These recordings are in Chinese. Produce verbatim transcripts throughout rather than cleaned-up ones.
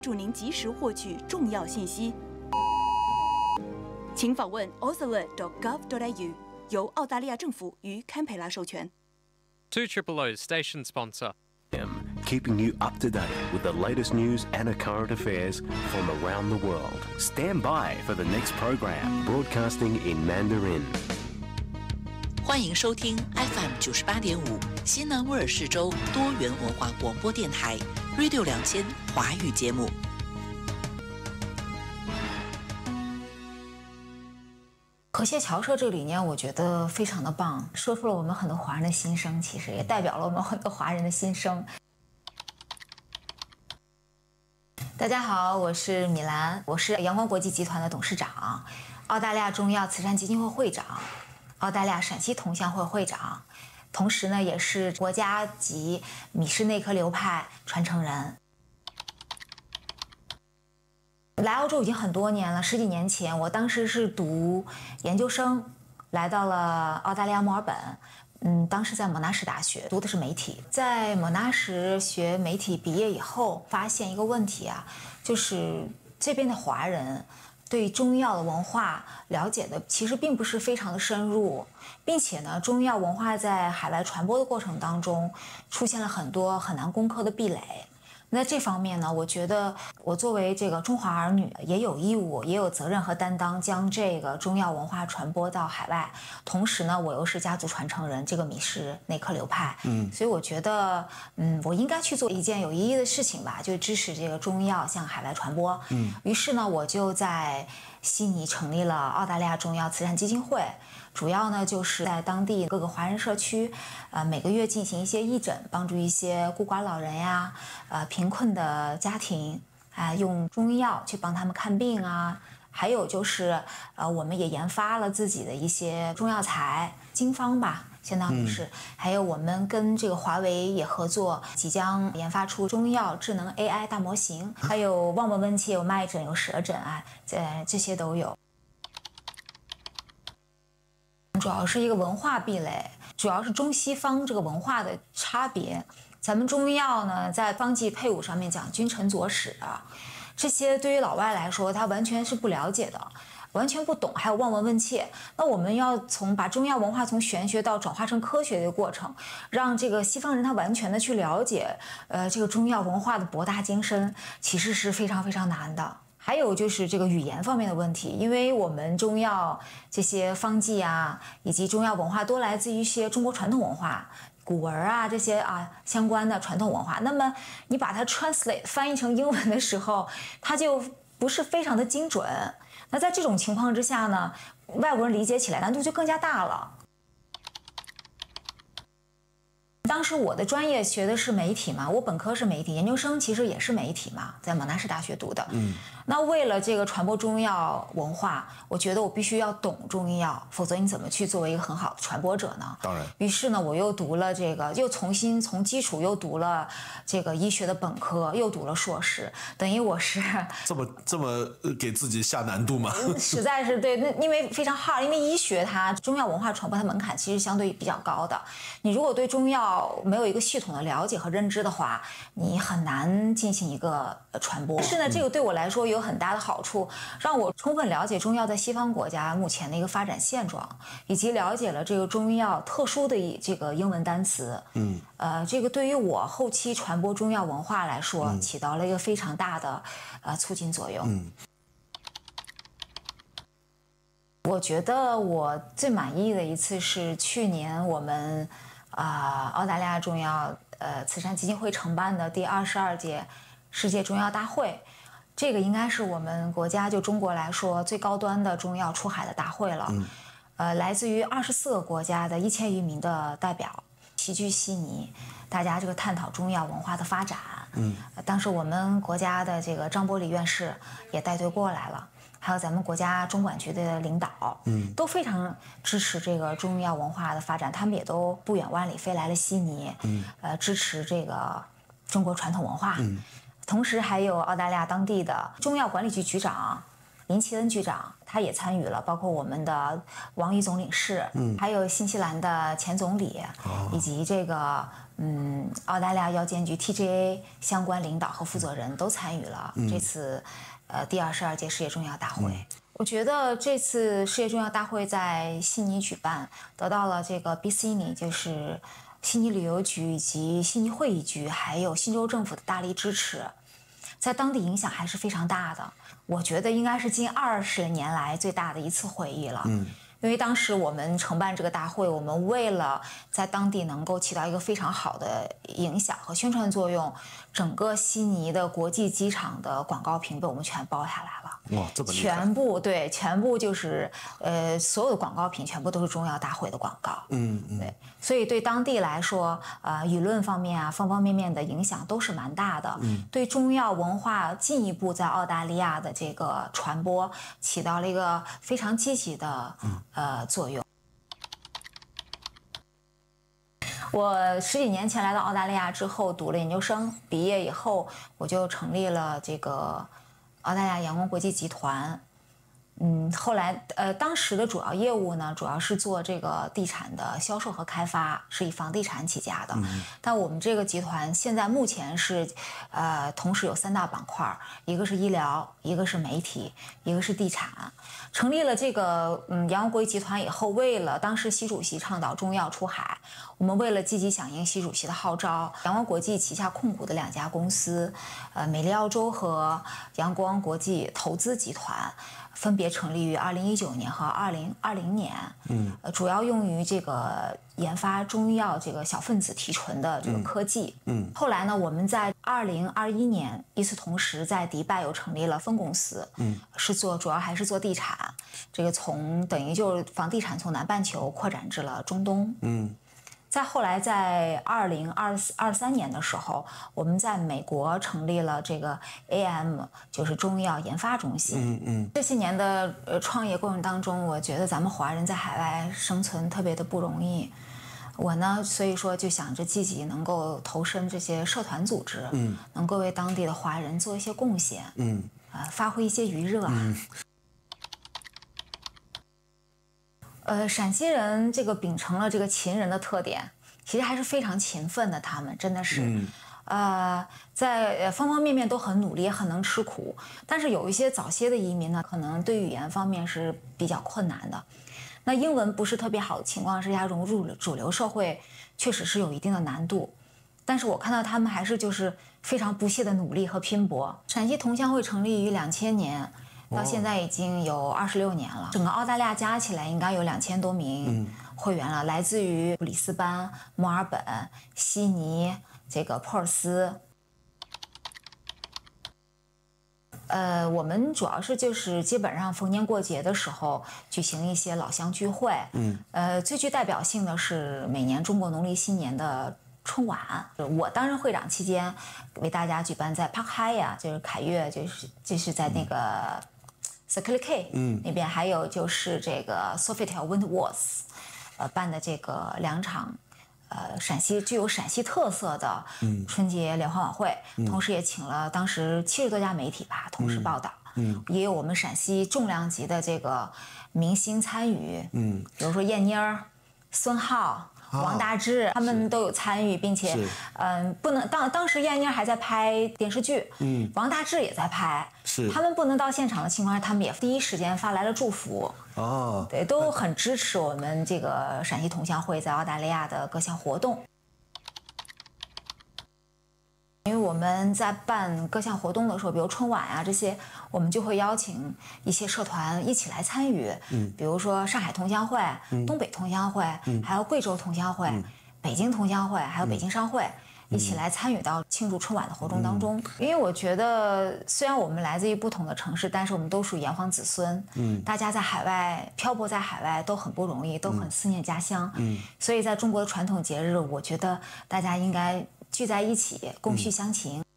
祝您及时获取重要信息。请访问 australia dot gov dot a u， 由澳大利亚政府与堪培拉授权。 two Triple O's station sponsor. Keeping you up to date with the latest news and current affairs from around the world. Stand by for the next program, broadcasting in Mandarin. 欢迎收听 F M 九十八点五西南威尔士州多元文化广播电台 Radio 两千华语节目。 河蟹侨社这个理念，我觉得非常的棒，说出了我们很多华人的心声，其实也代表了我们很多华人的心声。大家好，我是米兰，我是阳光国际集团的董事长，澳大利亚中药慈善基金会会长，澳大利亚陕西同乡会会长，同时呢也是国家级米氏内科流派传承人。来澳洲已经很多年了，十几年前，我当时是读研究生，来到了澳大利亚墨尔本。嗯，当时在蒙纳什大学读的是媒体，在蒙纳什学媒体毕业以后，发现一个问题啊，就是这边的华人对中药的文化了解的其实并不是非常的深入，并且呢，中药文化在海外传播的过程当中，出现了很多很难攻克的壁垒。那这方面呢，我觉得我作为这个中华儿女，也有义务，也有责任和担当，将这个中药文化传播到海外。同时呢，我又是家族传承人，这个米氏内科流派，嗯，所以我觉得，嗯，我应该去做一件有意义的事情吧，就支持这个中药向海外传播。嗯，于是呢，我就在悉尼成立了澳大利亚中药慈善基金会。主要呢就是在当地各个华人社区，呃每个月进行一些义诊，帮助一些孤寡老人呀，呃贫困的家庭，啊、呃、用中药去帮他们看病啊。还有就是，呃我们也研发了自己的一些中药材经方吧，相当于是。嗯、还有我们跟这个华为也合作，即将研发出中药智能 A I 大模型，还有望闻问切，有脉诊，有舌诊啊，这这些都有。主要是一个文化壁垒，主要是中西方这个文化的差别。咱们中药呢，在方剂配伍上面讲君臣佐使啊，这些对于老外来说，他完全是不了解的，完全不懂，还有望闻问切。那我们要从把中药文化从玄学到转化成科学的一个过程，让这个西方人他完全的去了解，呃，这个中药文化的博大精深，其实是非常非常难的。还有就是这个语言方面的问题，因为我们中药这些方剂啊，以及中药文化都来自于一些中国传统文化、古文啊这些啊相关的传统文化。那么你把它 translate 翻译成英文的时候，它就不是非常的精准。那在这种情况之下呢，外国人理解起来难度就更加大了。当时我的专业学的是媒体嘛，我本科是媒体，研究生其实也是媒体嘛，在蒙纳什大学读的。嗯，那为了这个传播中药文化，我觉得我必须要懂中医药，否则你怎么去作为一个很好的传播者呢？当然。于是呢，我又读了这个，又重新从基础又读了这个医学的本科，又读了硕士，等于我是这么这么给自己下难度吗？ 实在是对，那因为非常 hard， 因为医学它中药文化传播它门槛其实相对比较高的，你如果对中药没有一个系统的了解和认知的话，你很难进行一个传播。但是呢，这个对我来说有很大的好处，让我充分了解中药在西方国家目前的一个发展现状，以及了解了这个中药特殊的这个英文单词。嗯，呃，这个对于我后期传播中药文化来说，嗯、起到了一个非常大的呃促进作用。嗯。我觉得我最满意的一次是去年我们啊、呃、澳大利亚中药呃慈善基金会承办的第二十二届世界中药大会，这个应该是我们国家就中国来说最高端的中药出海的大会了。嗯、呃，来自于二十四个国家的一千余名的代表齐聚悉尼，大家这个探讨中药文化的发展。嗯，当时我们国家的这个张伯礼院士也带队过来了。还有咱们国家中管局的领导，嗯，都非常支持这个中药文化的发展，他们也都不远万里飞来了悉尼，嗯，呃，支持这个中国传统文化。嗯，同时还有澳大利亚当地的中药管理局局长林奇恩局长，他也参与了，包括我们的王毅总领事，嗯，还有新西兰的前总理，哦、以及这个嗯，澳大利亚药监局 T G A 相关领导和负责人都参与了这次，呃，第二十二届世界中药大会。嗯、我觉得这次世界中药大会在悉尼举办，得到了这个 B C N I 就是悉尼旅游局以及悉尼会议局还有新州政府的大力支持，在当地影响还是非常大的。我觉得应该是近二十年来最大的一次会议了。嗯。因为当时我们承办这个大会，我们为了在当地能够起到一个非常好的影响和宣传作用，整个悉尼的国际机场的广告屏被我们全包下来了。 哇，这么厉害！ 全部对，全部就是呃，所有的广告屏全部都是中药大会的广告。 嗯嗯， 对，所以对当地来说，呃，舆论方面啊，方方面面的影响都是蛮大的。嗯，对中药文化进一步在澳大利亚的这个传播起到了一个非常积极的呃作用。我十几年前来到澳大利亚之后，读了研究生，毕业以后我就成立了这个澳大利亚阳光国际集团。嗯，后来呃，当时的主要业务呢，主要是做这个地产的销售和开发，是以房地产起家的。嗯、但我们这个集团现在目前是，呃，同时有三大板块，一个是医疗，一个是媒体，一个是地产。成立了这个嗯阳光国际集团以后，为了当时习主席倡导中药出海，我们为了积极响应习主席的号召，阳光国际旗下控股的两家公司，呃，美丽澳洲和阳光国际投资集团。分别成立于二零一九年和二零二零年，嗯，呃，主要用于这个研发中药这个小分子提纯的这个科技，嗯，嗯后来呢，我们在二零二一年与此同时在迪拜又成立了分公司，嗯，是做主要还是做地产，这个从等于就是房地产从南半球扩展至了中东，嗯。再后来，在二零二二三年的时候，我们在美国成立了这个 A M， 就是中药研发中心。嗯嗯。这些年的呃创业过程当中，我觉得咱们华人在海外生存特别的不容易。我呢，所以说就想着积极能够投身这些社团组织，嗯，能够为当地的华人做一些贡献，嗯，啊、呃，发挥一些余热啊。嗯呃，陕西人这个秉承了这个秦人的特点，其实还是非常勤奋的。他们真的是，嗯、呃，在方方面面都很努力，也很能吃苦。但是有一些早些的移民呢，可能对语言方面是比较困难的。那英文不是特别好的情况之下，融入主流社会确实是有一定的难度。但是我看到他们还是就是非常不懈的努力和拼搏。陕西同乡会成立于两千年。到现在已经有二十六年了，整个澳大利亚加起来应该有两千多名会员了，嗯、来自于里斯班、墨尔本、悉尼、这个珀尔斯。呃，我们主要是就是基本上逢年过节的时候举行一些老乡聚会，嗯，呃，最具代表性的是每年中国农历新年的春晚。我担任会长期间，为大家举办在 Park Hyatt， 就是凯悦，就是就是在那个。嗯Circular K， 嗯，那边还有就是这个 Sofitel Wentworth， 呃，办的这个两场，呃，陕西具有陕西特色的春节联欢晚会，嗯、同时也请了当时七十多家媒体吧同时报道，嗯，也有我们陕西重量级的这个明星参与，嗯，比如说燕妮儿、孙浩。王大治他们都有参与，并且，嗯，不能当当时燕妮还在拍电视剧，嗯，王大治也在拍， 是他们不能到现场的情况下，他们也第一时间发来了祝福，哦，对，都很支持我们这个陕西同乡会在澳大利亚的各项活动。因为我们在办各项活动的时候，比如春晚啊这些，我们就会邀请一些社团一起来参与。嗯，比如说上海同乡会、嗯、东北同乡会，嗯、还有贵州同乡会、嗯、北京同乡会，还有北京商会，嗯、一起来参与到庆祝春晚的活动当中。嗯、因为我觉得，虽然我们来自于不同的城市，但是我们都属于炎黄子孙。嗯，大家在海外漂泊在海外都很不容易，都很思念家乡。嗯，所以在中国的传统节日，我觉得大家应该聚在一起，共叙乡情。嗯、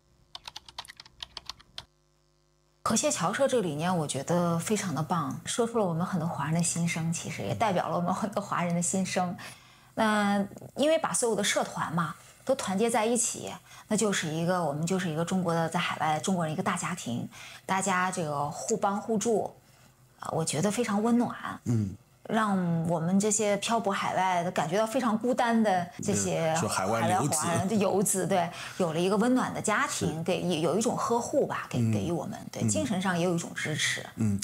和谐侨社这个理念，我觉得非常的棒，说出了我们很多华人的心声，其实也代表了我们很多华人的心声。那因为把所有的社团嘛都团结在一起，那就是一个我们就是一个中国的在海外中国人一个大家庭，大家这个互帮互助，啊，我觉得非常温暖。嗯。 让我们这些漂泊海外的感觉到非常孤单的这些说海外游子华人的游子，对，有了一个温暖的家庭，给有一种呵护吧，给给予我们，对，精神上也有一种支持。 嗯。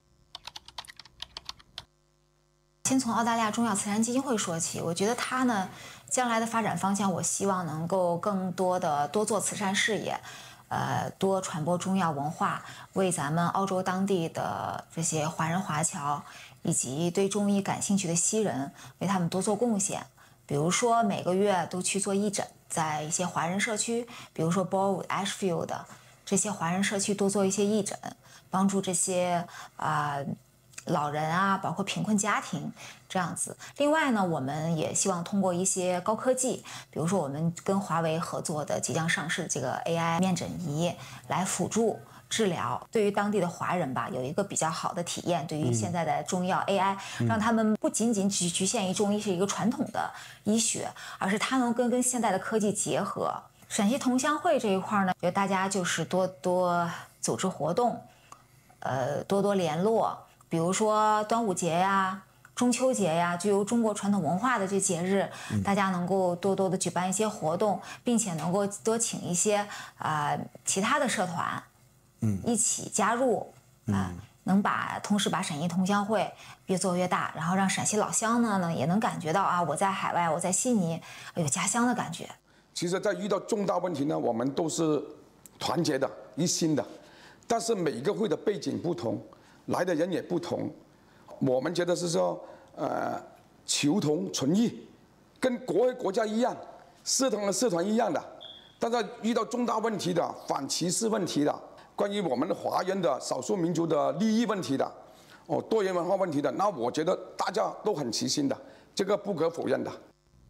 先从澳大利亚中药慈善基金会说起，我觉得它呢，将来的发展方向，我希望能够更多的多做慈善事业。呃，多传播中药文化，为咱们澳洲当地的这些华人华侨以及对中医感兴趣的西人，为他们多做贡献。比如说每个月都去做义诊，在一些华人社区，比如说 Burwood、Ashfield 这些华人社区多做一些义诊，帮助这些啊、呃、老人啊，包括贫困家庭这样子。另外呢，我们也希望通过一些高科技，比如说我们跟华为合作的即将上市的这个 A I 面诊仪，来辅助治疗，对于当地的华人吧，有一个比较好的体验。对于现在的中药 A I，、嗯、让他们不仅仅只局限于中医是一个传统的医学，而是它能跟跟现代的科技结合。陕西同乡会这一块呢，觉得大家就是多多组织活动，呃，多多联络。比如说端午节呀、中秋节呀，具有中国传统文化的这节日，嗯、大家能够多多的举办一些活动，并且能够多请一些啊、呃、其他的社团，嗯，一起加入啊、呃嗯，能把同时把陕西同乡会越做越大，然后让陕西老乡呢呢也能感觉到啊，我在海外，我在悉尼有家乡的感觉。 其实，在遇到重大问题呢，我们都是团结的、一心的，但是每一个会的背景不同。来的人也不同，我们觉得是说，呃，求同存异，跟国会国家一样，社团和社团一样的，但是遇到重大问题的、反歧视问题的、关于我们华人的少数民族的利益问题的，哦，多元文化问题的，那我觉得大家都很齐心的，这个不可否认的。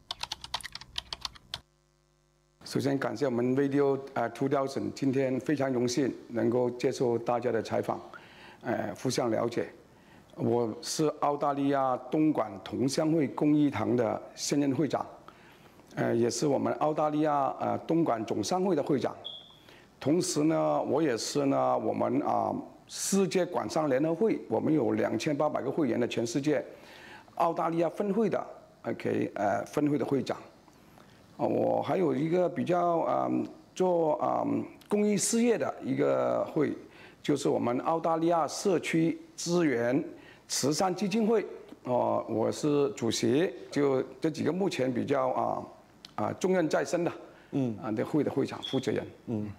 首先感谢我们 Radio 呃two thousand， 今天非常荣幸能够接受大家的采访。呃，互相了解，我是澳大利亚东莞同乡会公益堂的现任会长，呃，也是我们澳大利亚呃东莞总商会的会长，同时呢，我也是呢我们啊、呃、世界广商联合会，我们有两千八百个会员的全世界澳大利亚分会的 OK 呃分会的会长，啊、呃，我还有一个比较啊、呃、做啊、呃、公益事业的一个会。就是我们澳大利亚社区资源慈善基金会，哦、呃，我是主席，就这几个目前比较啊啊重任在身的，嗯啊的会的会长负责人，嗯。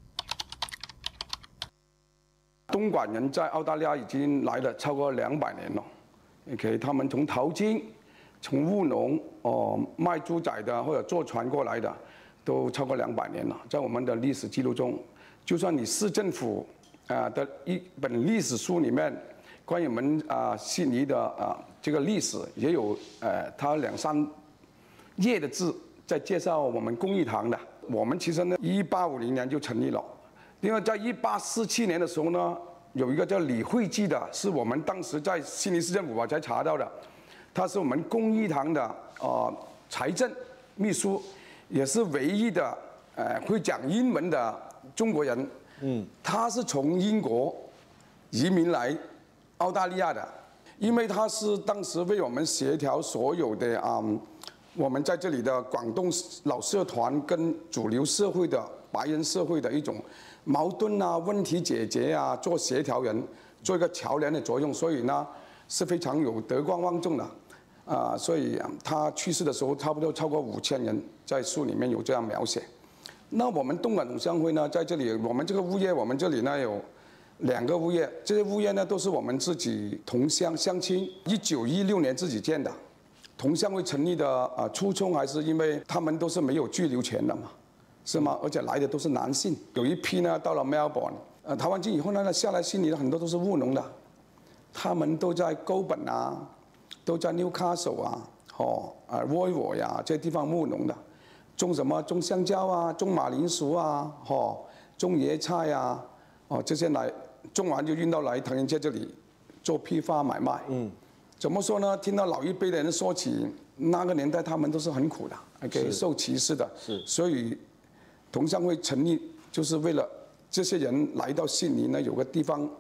东莞人在澳大利亚已经来了超过两百年了 ，OK， 他们从淘金、从务农、哦、呃、卖猪仔的或者坐船过来的，都超过两百年了，在我们的历史记录中，就算你市政府。啊的一本历史书里面，关于我们啊悉尼的啊这个历史也有呃，它两三页的字在介绍我们公益堂的。我们其实呢，一八五零年就成立了。另外，在一八四七年的时候呢，有一个叫李惠基的，是我们当时在悉尼市政府我才查到的，他是我们公益堂的啊、呃、财政秘书，也是唯一的呃会讲英文的中国人。嗯，他是从英国移民来澳大利亚的，因为他是当时为我们协调所有的啊、嗯，我们在这里的广东老社团跟主流社会的白人社会的一种矛盾啊、问题解决啊，做协调人，做一个桥梁的作用，所以呢是非常有德高望重的，啊、呃，所以他去世的时候差不多超过五千人，在书里面有这样描写。那我们东莞同乡会呢，在这里，我们这个物业，我们这里呢有两个物业，这些物业呢都是我们自己同乡乡亲，一九一六年自己建的。同乡会成立的啊初衷还是因为他们都是没有居留权的嘛，是吗？而且来的都是男性，有一批呢到了 Melbourne， 呃，台湾进以后呢，下来悉尼的很多都是务农的，他们都在高本啊，都在 Newcastle 啊，哦啊 Royal 呀这些地方务农的。种什么？种香蕉啊，种马铃薯啊，哦，种椰菜啊，哦，这些来种完就运到来唐人街这里做批发买卖。嗯，怎么说呢？听到老一辈的人说起那个年代，他们都是很苦的 ，OK， 受歧视的。是。所以同乡会成立就是为了这些人来到悉尼呢，有个地方，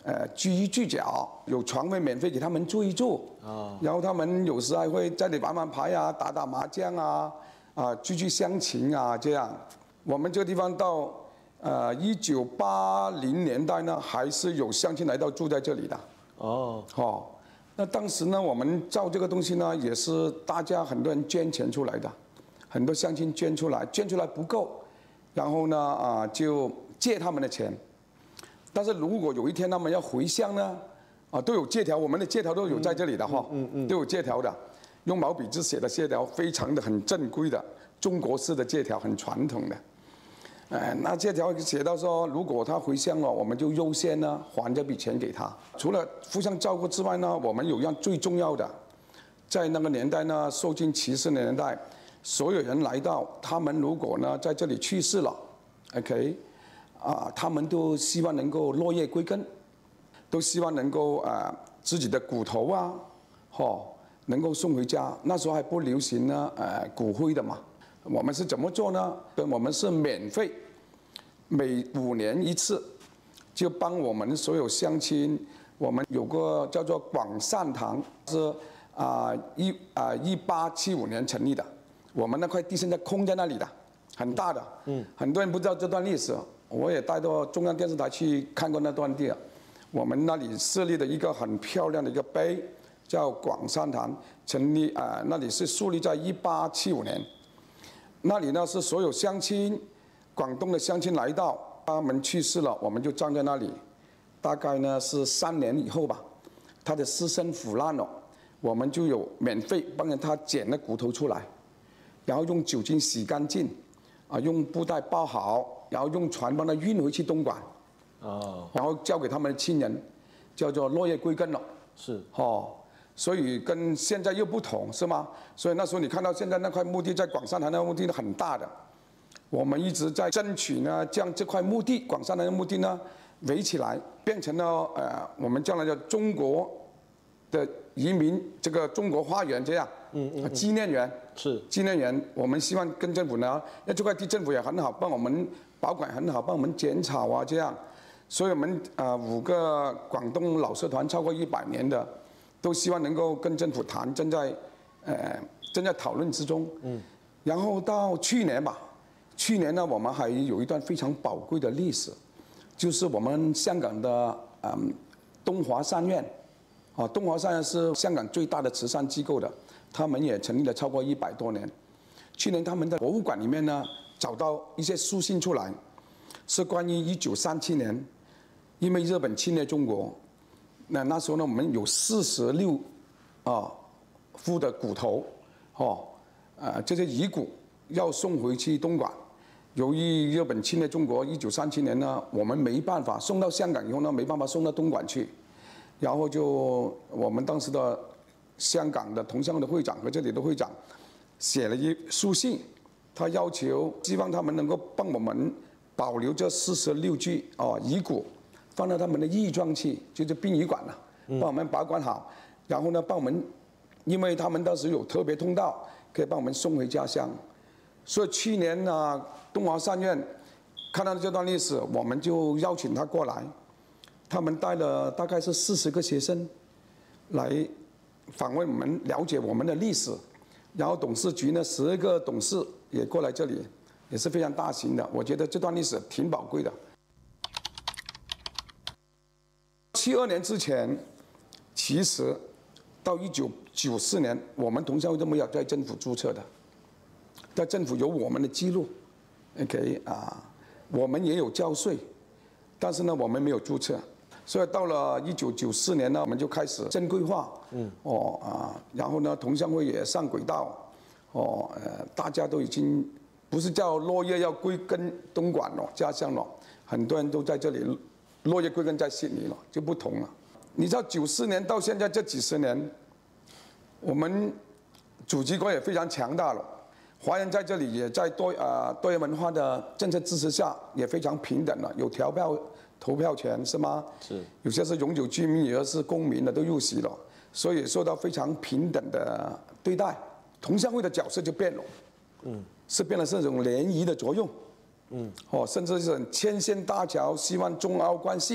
呃居一居脚，有床位免费给他们住一住。啊，然后他们有时还会在这里玩玩牌啊，打打麻将啊，啊聚聚乡情啊这样。我们这个地方到呃一九八零年代呢，还是有乡亲来到住在这里的。哦，哦。那当时呢，我们造这个东西呢，也是大家很多人捐钱出来的，很多乡亲捐出来，捐出来不够，然后呢，啊，就借他们的钱。但是如果有一天他们要回乡呢，啊，都有借条，我们的借条都有在这里的哈，嗯嗯，都有借条的，用毛笔字写的借条，非常的很正规的中国式的借条，很传统的。呃，那借条写到说，如果他回乡了，我们就优先呢还这笔钱给他。除了互相照顾之外呢，我们有一样最重要的，在那个年代呢，受尽歧视的年代，所有人来到，他们如果呢在这里去世了 ，OK， 啊，他们都希望能够落叶归根，都希望能够啊、呃、自己的骨头啊，哦，能够送回家。那时候还不流行呢，呃，骨灰的嘛。我们是怎么做呢？我们是免费，每五年一次，就帮我们所有乡亲。我们有个叫做广善堂，是啊一啊一八七五年成立的。我们那块地现在空在那里的，很大的。嗯。很多人不知道这段历史，我也带到中央电视台去看过那段地。我们那里设立的一个很漂亮的一个碑，叫广善堂，成立啊、呃，那里是树立在一八七五年。那里呢是所有乡亲，广东的乡亲来到，他们去世了，我们就站在那里。大概呢是三年以后吧，他的尸身腐烂了，我们就有免费帮着他捡了骨头出来，然后用酒精洗干净，啊，用布袋包好，然后用船帮他运回去东莞，哦，然后交给他们的亲人，叫做落叶归根了。是，哦。所以跟现在又不同，是吗？所以那时候你看到现在那块墓地在广善堂那块墓地很大的，我们一直在争取呢，将这块墓地广善堂的墓地呢围起来，变成了呃我们将来的中国的移民这个中国花园这样，嗯嗯，纪念园是纪念园。我们希望跟政府呢，那这块地政府也很好，帮我们保管很好，帮我们剪草啊这样。所以我们呃五个广东老社团超过一百年的。都希望能够跟政府谈，正在，呃，正在讨论之中。嗯。然后到去年吧，去年呢，我们还有一段非常宝贵的历史，就是我们香港的嗯东华三院，啊，东华三院是香港最大的慈善机构的，他们也成立了超过一百多年。去年他们的博物馆里面呢，找到一些书信出来，是关于一九三七年，因为日本侵略中国。那那时候呢，我们有四十六啊副的骨头，哦，呃，这些遗骨要送回去东莞。由于日本侵略中国，一九三七年呢，我们没办法送到香港以后呢，没办法送到东莞去，然后就我们当时的香港的同乡会的会长和这里的会长写了一书信，他要求希望他们能够帮我们保留这四十六具哦遗骨。放到他们的义庄去，就是殡仪馆了，帮我们保管好，然后呢，帮我们，因为他们当时有特别通道，可以帮我们送回家乡。所以去年呢，东华三院看到这段历史，我们就邀请他过来，他们带了大概是四十个学生来访问我们，了解我们的历史。然后董事局呢，十二个董事也过来这里，也是非常大型的。我觉得这段历史挺宝贵的。七二年之前，其实到一九九四年，我们同乡会都没有在政府注册的，在政府有我们的记录 ，OK 啊，我们也有交税，但是呢，我们没有注册，所以到了一九九四年呢，我们就开始正规化，嗯，哦啊，然后呢，同乡会也上轨道，哦，呃，大家都已经不是叫落叶要归根东莞了，家乡了，很多人都在这里。落叶归根在悉尼了，就不同了。你知道九四年到现在这几十年，我们祖籍国也非常强大了，华人在这里也在多啊、呃、多元文化的政策支持下，也非常平等了，有投票投票权是吗？是。有些是永久居民，有些是公民的都入籍了，所以受到非常平等的对待。同乡会的角色就变了，嗯，是变了这种联谊的作用。嗯，哦，甚至是牵线搭桥，希望中澳关系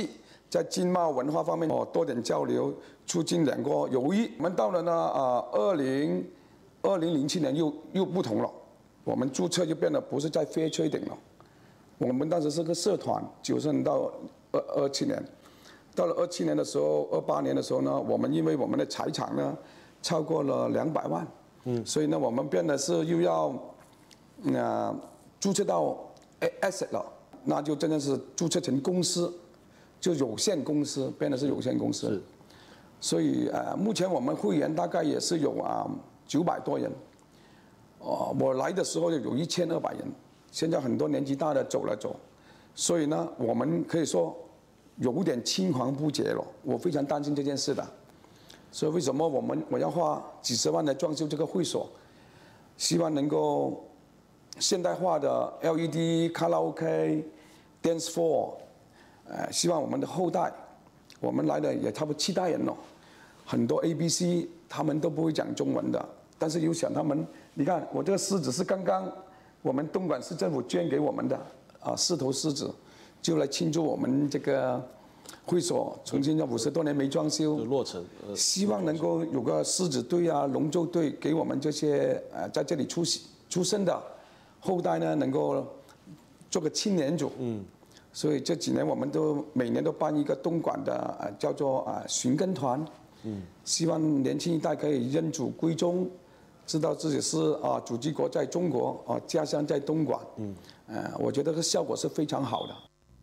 在经贸文化方面哦多点交流，促进两国友谊。我们到了呢啊，二零二零零七年又又不同了，我们注册就变得不是在 Fair Trading 了，我们当时是个社团，九十年到二二七年，到了二七年的时候，二八年的时候呢，我们因为我们的财产呢超过了两百万，嗯，所以呢我们变得是又要呃注册到 asset 了，那就真的是注册成公司。就有限公司变得是有限公司，所以呃，目前我们会员大概也是有啊九百多人，哦，我来的时候有一千二百人，现在很多年纪大的走了走，所以呢，我们可以说有点青黄不接了，我非常担心这件事的，所以为什么我们我要花几十万来装修这个会所，希望能够现代化的 L E D 卡拉 OK、dance floor。呃，希望我们的后代，我们来的也差不多七代人了，很多 A B C 他们都不会讲中文的，但是有想他们，你看我这个狮子是刚刚我们东莞市政府捐给我们的啊，四头狮子，就来庆祝我们这个会所重新要五十多年没装修落成， 希望能够有个狮子队啊、龙舟队给我们这些呃在这里出出生的后代呢，能够做个青年组，嗯。所以这几年我们都每年都办一个东莞的呃叫做啊寻根团，嗯，希望年轻一代可以认祖归宗，知道自己是啊祖籍国在中国啊家乡在东莞，嗯，呃我觉得这效果是非常好的。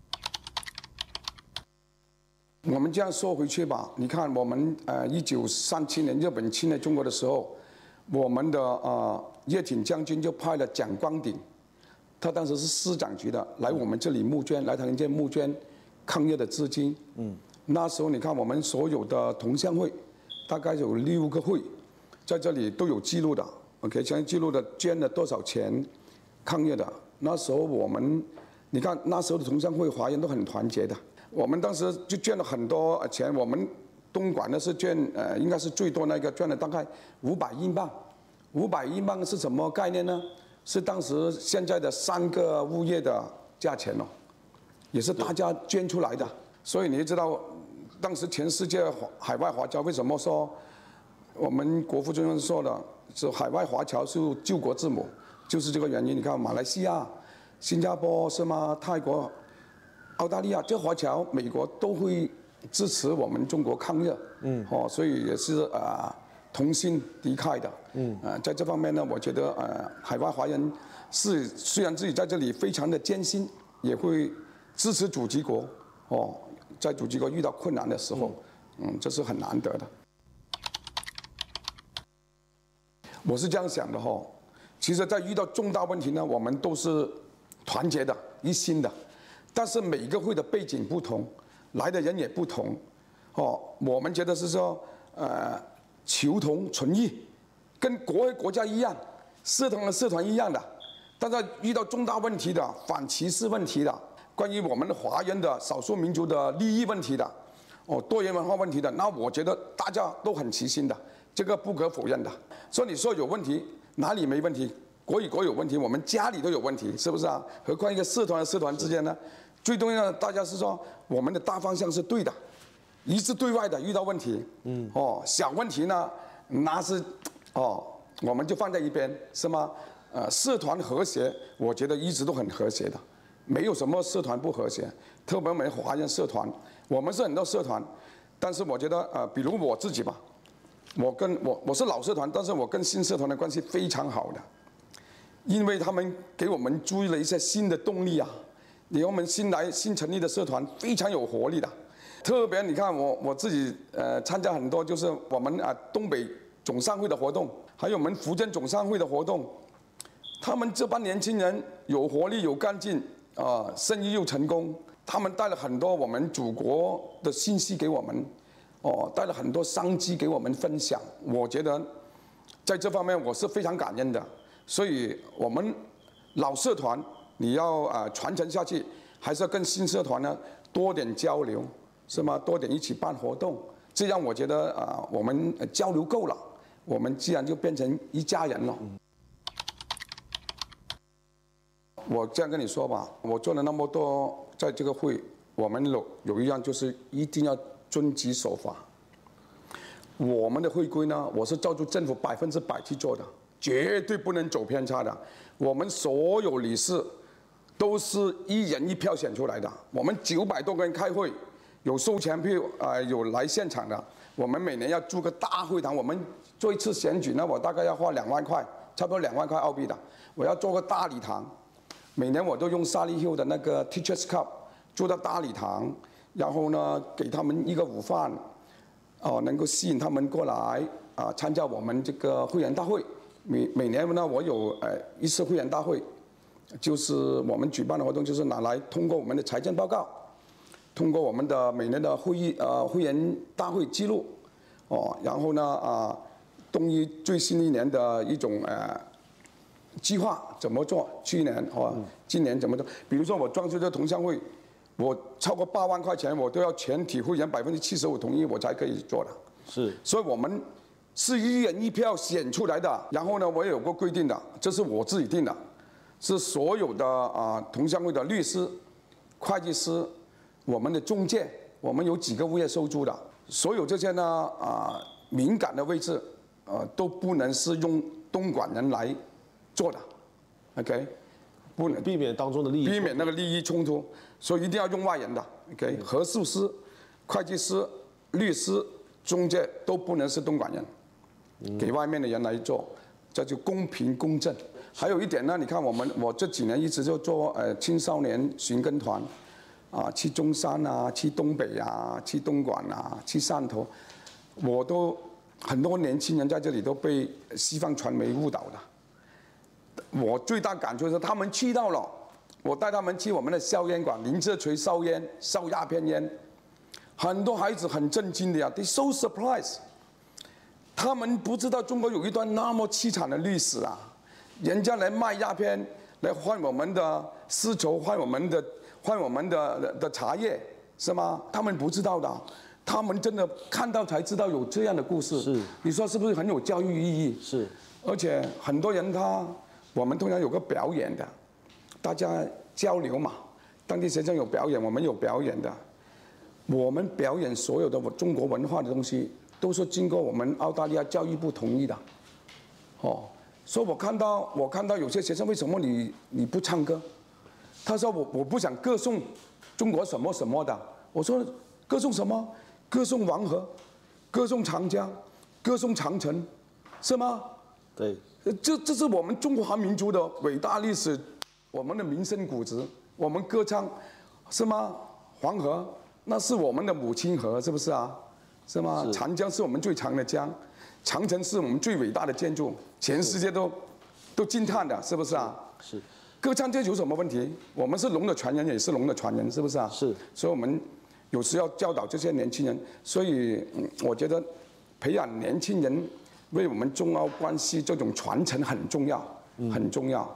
我们这样说回去吧，你看我们呃一九三七年日本侵略中国的时候，我们的啊叶挺将军就派了蒋光鼎。他当时是市长级的，来我们这里募捐，来唐人街募捐抗日的资金。嗯，那时候你看我们所有的同乡会，大概有六个会，在这里都有记录的。OK， 现在记录的捐了多少钱抗日的。那时候我们，你看那时候的同乡会华人都很团结的。我们当时就捐了很多钱，我们东莞呢是捐呃应该是最多那个捐了大概五百英镑。五百英镑是什么概念呢？是当时现在的三个物业的价钱哦，也是大家捐出来的。所以你知道，当时全世界海外华侨为什么说我们国父中央说的是海外华侨是救国之母，就是这个原因。你看马来西亚、新加坡是吗？泰国、澳大利亚这华侨，美国都会支持我们中国抗日。嗯，哦，所以也是啊。呃同心敌忾的，嗯，呃，在这方面呢，我觉得呃，海外华人是虽然自己在这里非常的艰辛，也会支持祖籍国，哦，在祖籍国遇到困难的时候，嗯，这是很难得的。我是这样想的哈，其实，在遇到重大问题呢，我们都是团结的、一心的，但是每个会的背景不同，来的人也不同，哦，我们觉得是说，呃。求同存异，跟国会国家一样，社团和社团一样的，但是遇到重大问题的、反歧视问题的、关于我们华人的少数民族的利益问题的、哦多元文化问题的，那我觉得大家都很齐心的，这个不可否认的。所以你说有问题，哪里没问题？国与国有问题，我们家里都有问题，是不是啊？何况一个社团和社团之间呢？最重要的，大家是说我们的大方向是对的。一致对外的遇到问题，嗯，哦，小问题呢，那是，哦，我们就放在一边，是吗？呃，社团和谐，我觉得一直都很和谐的，没有什么社团不和谐。特别我们华人社团，我们是很多社团，但是我觉得，呃，比如我自己吧，我跟我我是老社团，但是我跟新社团的关系非常好的，因为他们给我们注入了一些新的动力啊，你我们新来新成立的社团非常有活力的。特别你看我我自己呃参加很多就是我们啊东北总商会的活动，还有我们福建总商会的活动，他们这帮年轻人有活力有干劲啊，生意又成功，他们带了很多我们祖国的信息给我们，哦，带了很多商机给我们分享。我觉得在这方面我是非常感恩的，所以我们老社团你要啊传承下去，还是要跟新社团呢多点交流。是吗？多点一起办活动，这样我觉得啊、呃，我们交流够了，我们自然就变成一家人了。我这样跟你说吧，我做了那么多，在这个会我们有有一样就是一定要遵纪守法。我们的会规呢，我是照住政府百分之百去做的，绝对不能走偏差的。我们所有理事都是一人一票选出来的，我们九百多个人开会，有收钱票啊、呃，有来现场的。我们每年要租个大会堂，我们做一次选举呢，我大概要花两万块，差不多两万块澳币的。我要做个大礼堂，每年我都用沙利 Hill 的那个 Teachers Cup 住到大礼堂，然后呢给他们一个午饭，哦、呃，能够吸引他们过来啊、呃、参加我们这个会员大会。每每年呢，我有呃一次会员大会，就是我们举办的活动，就是拿来通过我们的财政报告。通过我们的每年的会议呃会员大会记录，哦，然后呢啊、呃，东一最新一年的一种呃计划怎么做？去年哦，今年怎么做？比如说我装修这同乡会，我超过八万块钱，我都要全体会员百分之七十五同意，我才可以做的。 是， 所以我们是一人一票选出来的。然后呢，我也有个规定的，这是我自己定的，是所有的啊、呃、同乡会的律师、会计师。我们的中介，我们有几个物业收租的，所有这些呢啊、呃、敏感的位置，呃都不能是用东莞人来做的 ，OK， 不能避免当中的利益， 避免那个利益冲突，所以一定要用外人的 ，OK， 核数师、会计师、律师、中介都不能是东莞人，嗯、给外面的人来做，这就公平公正。还有一点呢，你看我们我这几年一直就做呃青少年寻根团。啊，去中山啊，去东北啊，去东莞啊，去汕头，我都很多年轻人在这里都被西方传媒误导的。我最大感触是，他们去到了，我带他们去我们的硝烟馆，林则锤烧烟、烧鸦片烟，很多孩子很震惊的呀 ，they so surprised， 他们不知道中国有一段那么凄惨的历史啊，人家来卖鸦片，来换我们的丝绸，换我们的。换我们的的茶叶是吗？他们不知道的，他们真的看到才知道有这样的故事。 是， 你说是不是很有教育意义？ 是， 而且很多人他，我们通常有个表演的，大家交流嘛。当地学生有表演，我们有表演的。我们表演所有的中国文化的东西，都是经过我们澳大利亚教育部同意的。哦，所以我看到我看到有些学生，为什么你你不唱歌？他说我我不想歌颂中国什么什么的。我说歌颂什么？歌颂黄河，歌颂长江，歌颂长城，是吗？ 对， 这这是我们中华民族的伟大历史，我们的民生古质，我们歌唱，是吗？黄河那是我们的母亲河，是不是啊？是吗？是长江是我们最长的江，长城是我们最伟大的建筑，全世界都都惊叹的，是不是啊？ 是。 歌唱这有什么问题？我们是龙的传人，也是龙的传人，是不是啊？ 是。所以我们有时要教导这些年轻人，所以、嗯、我觉得培养年轻人为我们中澳关系这种传承很重要，嗯、很重要。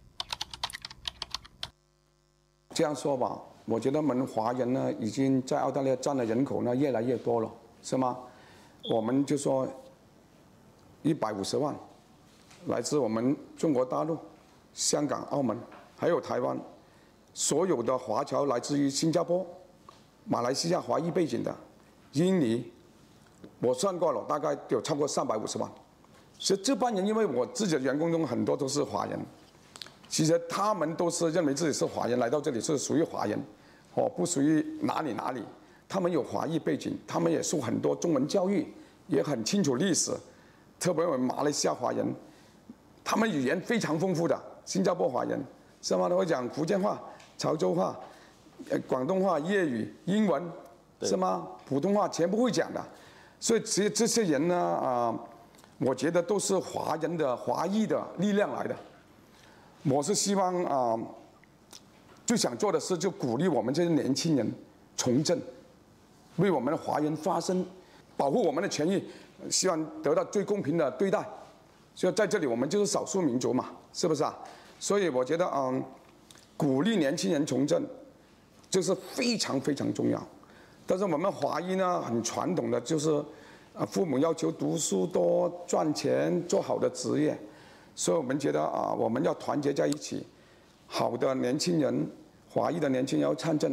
这样说吧，我觉得我们华人呢，已经在澳大利亚占的人口呢越来越多了，是吗？我们就说一百五十万，来自我们中国大陆。香港、澳门还有台湾，所有的华侨来自于新加坡、马来西亚华裔背景的，印尼，我算过了，大概有超过三百五十万。所以这帮人，因为我自己的员工中很多都是华人，其实他们都是认为自己是华人，来到这里是属于华人，哦，不属于哪里哪里。他们有华裔背景，他们也受很多中文教育，也很清楚历史，特别我们马来西亚华人，他们语言非常丰富的。新加坡华人是吗？他会讲福建话、潮州话、呃广东话、粤语、英文，是吗？普通话全部会讲的。所以其实这些人呢，啊、呃，我觉得都是华人的华裔的力量来的。我是希望啊、呃，最想做的是就鼓励我们这些年轻人从政，为我们的华人发声，保护我们的权益，希望得到最公平的对待。所以在这里我们就是少数民族嘛，是不是啊？所以我觉得，嗯，鼓励年轻人从政，这是非常非常重要。但是我们华裔呢，很传统的就是，啊，父母要求读书多、赚钱、做好的职业，所以我们觉得啊，我们要团结在一起，好的年轻人，华裔的年轻人要参政，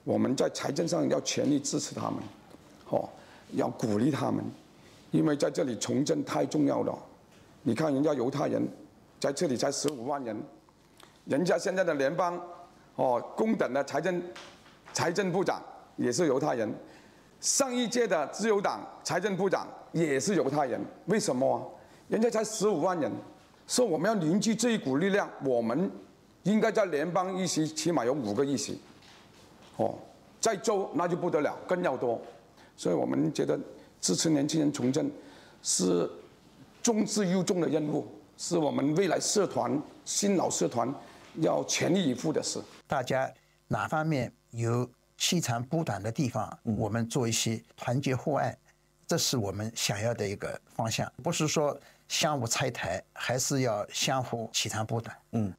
我们在财政上要全力支持他们，哦，要鼓励他们，因为在这里从政太重要了。你看人家犹太人在这里才十五万人，人家现在的联邦哦公等的财政财政部长也是犹太人，上一届的自由党财政部长也是犹太人，为什么啊？人家才十五万人，所以我们要凝聚这一股力量，我们应该在联邦议席起码有五个议席，哦，在州那就不得了，更要多。所以我们觉得支持年轻人从政是重质又重的任务，是我们未来社团新老社团要全力以赴的事。 大家哪方面有气长补短的地方，我们做一些团结互爱，这是我们想要的一个方向，不是说相互拆台，还是要相互气长补短。嗯。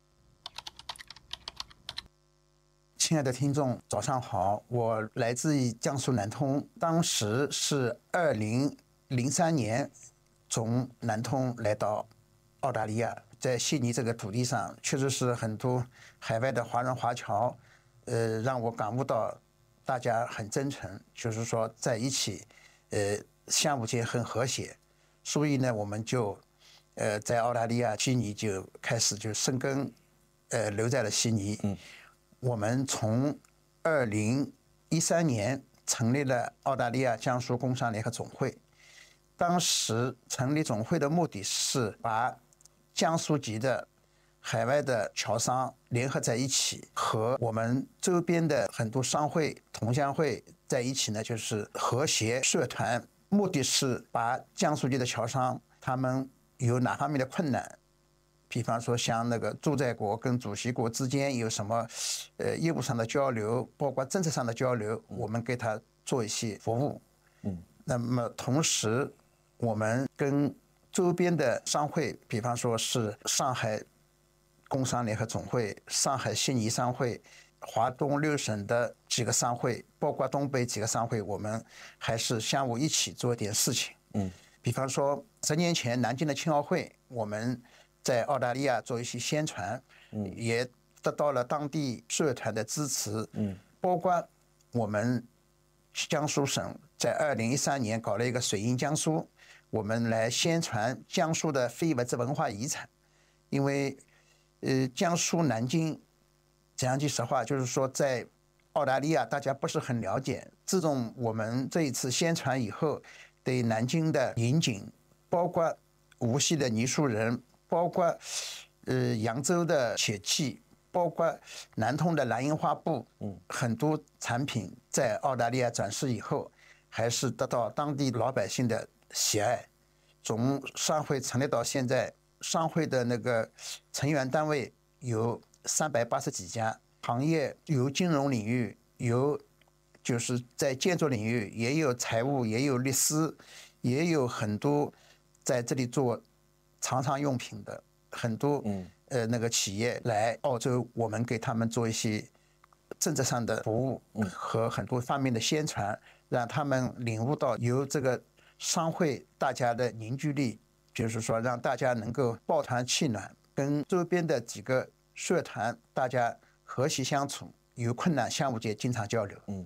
亲爱的听众，早上好，我来自于江苏南通，当时是二零零三年从南通来到澳大利亚，在悉尼这个土地上，确实是很多海外的华人华侨，呃，让我感悟到大家很真诚，就是说在一起，呃，相互间很和谐，所以呢，我们就，呃，在澳大利亚悉尼就开始就生根，呃，留在了悉尼。嗯。我们从二零一三年成立了澳大利亚江苏工商联合总会，当时成立总会的目的是把江苏籍的海外的侨商联合在一起，和我们周边的很多商会、同乡会在一起呢，就是和谐社团。目的是把江苏籍的侨商他们有哪方面的困难，比方说像那个驻在国跟主席国之间有什么呃业务上的交流，包括政策上的交流，我们给他做一些服务。嗯，那么同时我们跟周边的商会，比方说是上海工商联合总会、上海悉尼商会、华东六省的几个商会，包括东北几个商会，我们还是相互一起做一点事情。嗯，比方说十年前南京的青奥会，我们在澳大利亚做一些宣传，嗯，也得到了当地社团的支持，嗯，包括我们江苏省在二零一三年搞了一个水印江苏，我们来宣传江苏的非物质文化遗产，因为，呃，江苏南京，讲句实话，就是说在澳大利亚大家不是很了解，自从我们这一次宣传以后，对南京的银井，包括无锡的泥塑人，包括呃扬州的铁器，包括南通的蓝印花布，嗯，很多产品在澳大利亚展示以后，还是得到当地老百姓的喜爱。从商会成立到现在，商会的那个成员单位有三百八十几家，行业有金融领域，有就是在建筑领域，也有财务，也有律师，也有很多在这里做常常用品的很多呃那个企业来澳洲，我们给他们做一些政策上的服务和很多方面的宣传，让他们领悟到由这个商会大家的凝聚力，就是说让大家能够抱团取暖，跟周边的几个社团大家和谐相处，有困难相互间经常交流。嗯，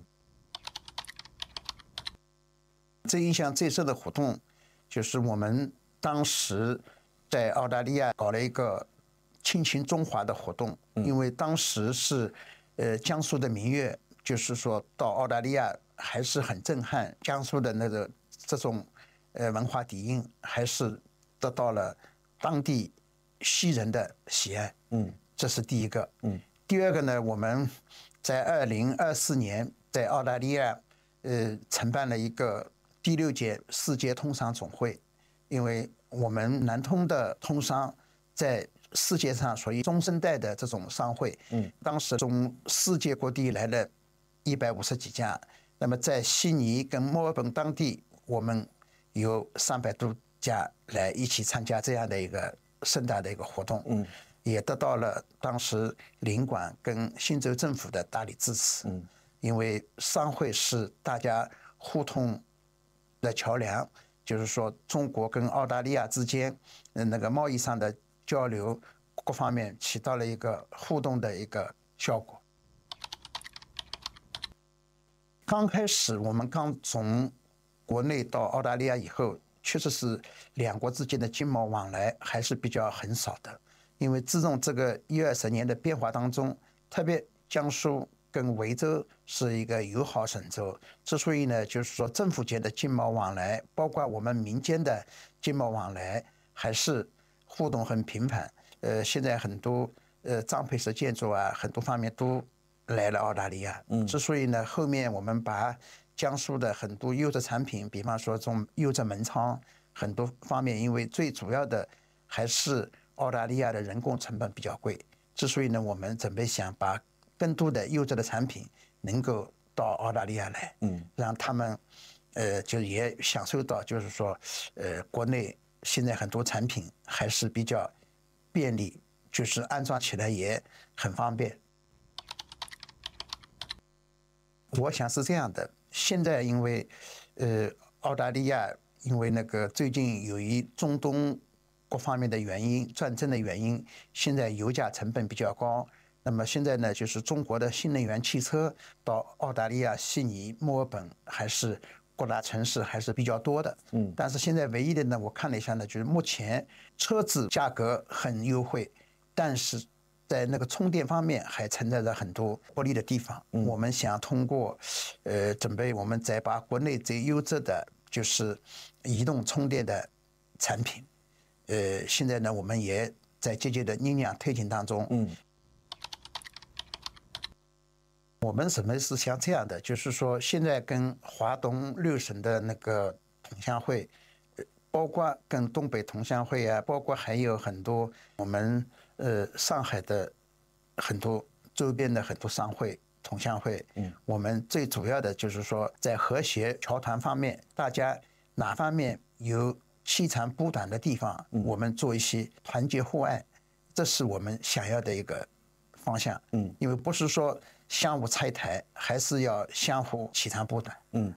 最印象最深的活动就是我们当时在澳大利亚搞了一个亲情中华的活动，因为当时是呃江苏的民乐，就是说到澳大利亚还是很震撼，江苏的那个这种呃文化底蕴还是得到了当地西人的喜爱。嗯，这是第一个。嗯，第二个呢，我们在二零二四年在澳大利亚呃承办了一个第六届世界通商总会，因为我们南通的通商在世界上属于中生代的这种商会，嗯，当时从世界各地来了一百五十几家，那么在悉尼跟墨尔本当地，我们有三百多家来一起参加这样的一个盛大的一个活动，嗯，也得到了当时领馆跟新州政府的大力支持，嗯，因为商会是大家互通的桥梁，就是说中国跟澳大利亚之间那个贸易上的交流各方面起到了一个互动的一个效果。 刚开始我们刚从国内到澳大利亚以后，确实是两国之间的经贸往来还是比较很少的。因为自从这个一二十年的变化当中，特别江苏跟维州是一个友好省州，之所以呢，就是说政府间的经贸往来，包括我们民间的经贸往来，还是互动很频繁。呃，现在很多呃张培石建筑啊，很多方面都来了澳大利亚。嗯，之所以呢，后面我们把江苏的很多优质产品，比方说这种优质门窗，很多方面，因为最主要的还是澳大利亚的人工成本比较贵，之所以呢，我们准备想把更多的优质的产品能够到澳大利亚来，嗯，让他们，呃，就也享受到，就是说，呃，国内现在很多产品还是比较便利，就是安装起来也很方便。我想是这样的，现在因为，呃，澳大利亚因为那个最近由于中东各方面的原因、战争的原因，现在油价成本比较高。那么现在呢，就是中国的新能源汽车到澳大利亚悉尼、墨尔本还是各大城市还是比较多的。嗯，但是现在唯一的呢，我看了一下呢，就是目前车子价格很优惠，但是在那个充电方面还存在着很多不利的地方。嗯，我们想通过，呃，准备我们再把国内最优质的就是移动充电的产品，呃，现在呢，我们也在积极的酝酿推进当中。嗯。我们什么是像这样的，就是说现在跟华东六省的那个同乡会，包括跟东北同乡会啊，包括还有很多我们呃上海的很多周边的很多商会同乡会，嗯，我们最主要的就是说在和谐侨团方面，大家哪方面有凄长不短的地方，我们做一些团结互爱，这是我们想要的一个方向。嗯，因为不是说相互拆台，还是要相互取长补短。嗯，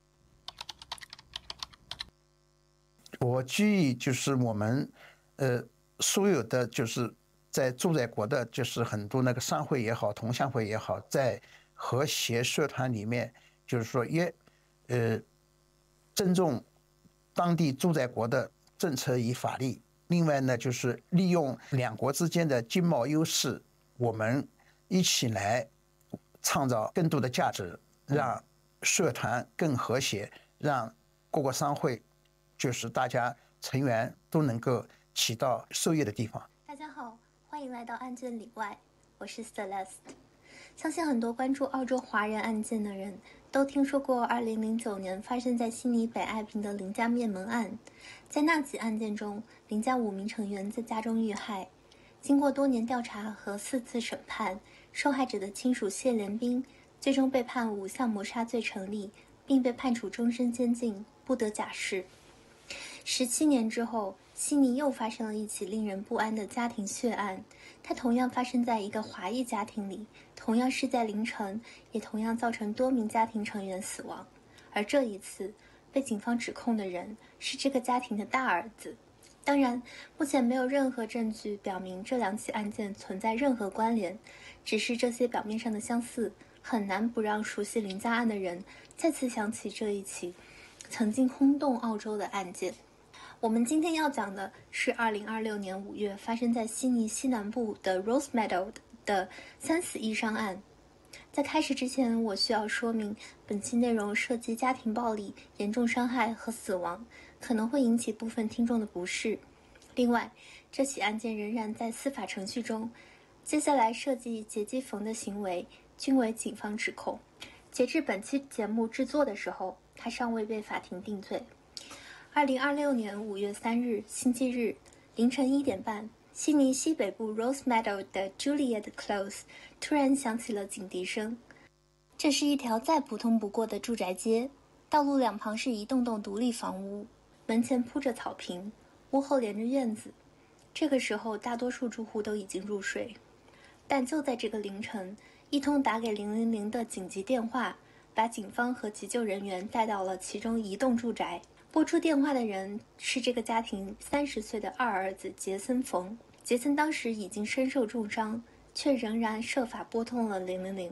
我建议就是我们，呃，所有的就是在住在国的，就是很多那个商会也好，同乡会也好，在和谐社团里面，就是说也，呃，尊重当地住在国的政策与法律。另外呢，就是利用两国之间的经贸优势，我们一起来创造更多的价值，让社团更和谐，让各个商会就是大家成员都能够起到受益的地方。 大家好，欢迎来到案件里外，我是 Celeste。相信很多关注澳洲华人案件的人都听说过二零零九年发生在悉尼北爱平的林家灭门案。在那起案件中，林家五名成员在家中遇害。经过多年调查和四次审判，受害者的亲属谢连兵最终被判五项谋杀罪成立，并被判处终身监禁，不得假释。十七年之后，悉尼又发生了一起令人不安的家庭血案，它同样发生在一个华裔家庭里，同样是在凌晨，也同样造成多名家庭成员死亡。而这一次，被警方指控的人是这个家庭的大儿子。当然，目前没有任何证据表明这两起案件存在任何关联，只是这些表面上的相似，很难不让熟悉林家案的人再次想起这一起曾经轰动澳洲的案件。我们今天要讲的是二零二六年五月发生在悉尼西南部的 Rosemeadow 的三死一伤案。在开始之前，我需要说明，本期内容涉及家庭暴力、严重伤害和死亡，可能会引起部分听众的不适。另外，这起案件仍然在司法程序中，接下来涉及劫机缝的行为均为警方指控。截至本期节目制作的时候，他尚未被法庭定罪。二零二六年五月三日星期日凌晨一点半，悉尼西北部 Rosemeadow 的 Juliet Close 突然响起了警笛声。这是一条再普通不过的住宅街，道路两旁是一栋栋独立房屋，门前铺着草坪，屋后连着院子。这个时候，大多数住户都已经入睡。但就在这个凌晨，一通打给零零零的紧急电话，把警方和急救人员带到了其中一栋住宅。拨出电话的人是这个家庭三十岁的二儿子杰森·冯。杰森当时已经身受重伤，却仍然设法拨通了零零零。